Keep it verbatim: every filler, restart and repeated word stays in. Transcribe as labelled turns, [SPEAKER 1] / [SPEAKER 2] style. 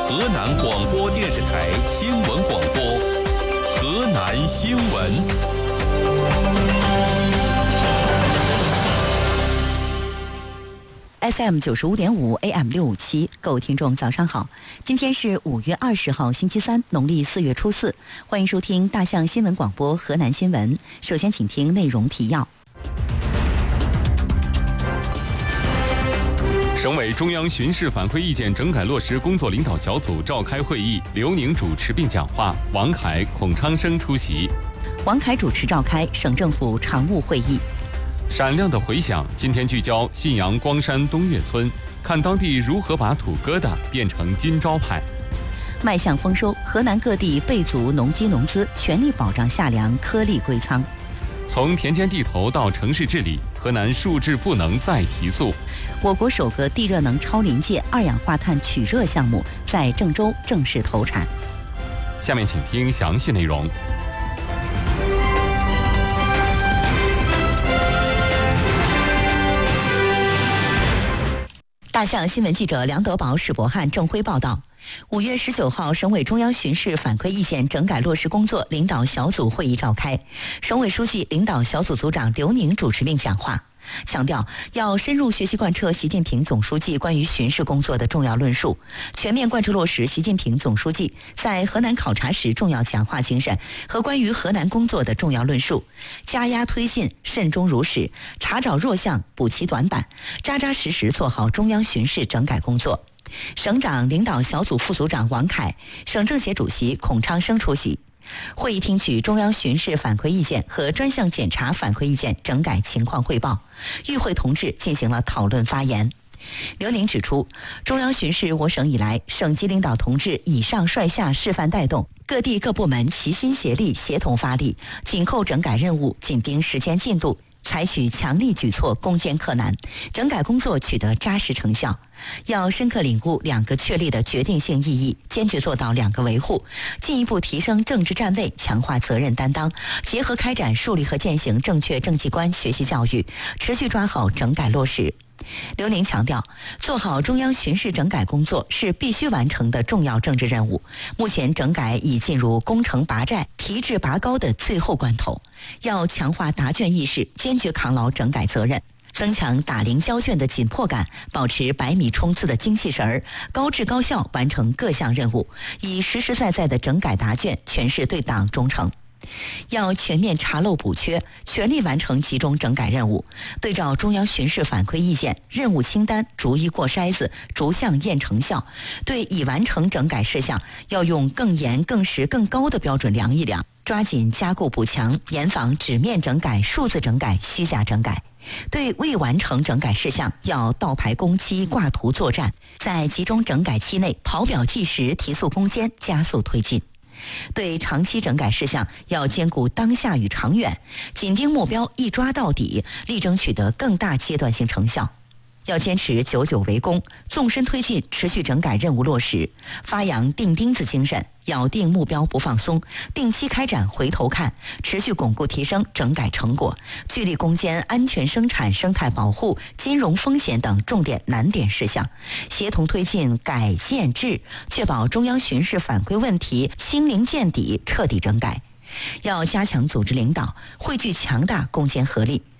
[SPEAKER 1] 河南广播电视台新闻广播，河南新闻。
[SPEAKER 2] F M 九十五点五 A M 六五七，各位听众早上好，今天是五月二十号星期三，农历四月初四，欢迎收听大象新闻广播河南新闻。首先请听内容提要。
[SPEAKER 3] 省委中央巡视反馈意见整改落实工作领导小组召开会议，刘宁主持并讲话，王凯、孔昌生出席。
[SPEAKER 2] 王凯主持召开省政府常务会议。
[SPEAKER 3] 闪亮的回响，今天聚焦信阳光山东岳村，看当地如何把土疙瘩变成金招牌。
[SPEAKER 2] 迈向丰收，河南各地备足农机农资，全力保障夏粮颗粒归仓。
[SPEAKER 3] 从田间地头到城市治理，河南数质赋能再提速。
[SPEAKER 2] 我国首个地热能超临界二氧化碳取热项目在郑州正式投产。
[SPEAKER 3] 下面请听详细内容。
[SPEAKER 2] 大象新闻记者梁德宝、史博汉、郑辉报道。五月十九号，省委中央巡视反馈意见整改落实工作领导小组会议召开，省委书记领导小组组长刘宁主持并讲话，强调要深入学习贯彻习近平总书记关于巡视工作的重要论述，全面贯彻落实习近平总书记在河南考察时重要讲话精神和关于河南工作的重要论述，加压推进，慎终如始，查找弱项，补齐短板，扎扎实实做好中央巡视整改工作。省长领导小组副组长王凯、省政协主席孔昌生出席。会议听取中央巡视反馈意见和专项检查反馈意见整改情况汇报，与会同志进行了讨论发言。刘宁指出，中央巡视我省以来，省级领导同志以上率下示范带动，各地各部门齐心协力协同发力，紧扣整改任务，紧盯时间进度，采取强力举措，攻坚克难，整改工作取得扎实成效。要深刻领悟两个确立的决定性意义，坚决做到两个维护，进一步提升政治站位，强化责任担当，结合开展树立和践行正确政绩观学习教育，持续抓好整改落实。刘宁强调，做好中央巡视整改工作是必须完成的重要政治任务。目前整改已进入攻城拔寨、提质拔高的最后关头，要强化答卷意识，坚决扛牢整改责任，增强打零交卷的紧迫感，保持百米冲刺的精气神儿，高质高效完成各项任务，以实实在在的整改答卷诠释对党忠诚。要全面查漏补缺，全力完成集中整改任务，对照中央巡视反馈意见、任务清单，逐一过筛子，逐项验成效。对已完成整改事项，要用更严、更实、更高的标准量一量，抓紧加固补强，严防纸面整改、数字整改、虚假整改。对未完成整改事项，要倒排工期、挂图作战，在集中整改期内跑表计时，提速攻坚，加速推进。对长期整改事项，要兼顾当下与长远，紧盯目标，一抓到底，力争取得更大阶段性成效。要坚持久久为功，纵深推进，持续整改任务落实，发扬钉钉子精神，咬定目标不放松，定期开展回头看，持续巩固提升整改成果，聚力攻坚安全生产、生态保护、金融风险等重点难点事项，协同推进改建制，确保中央巡视反馈问题清零见底，彻底整改。要加强组织领导，汇聚强大攻坚合力，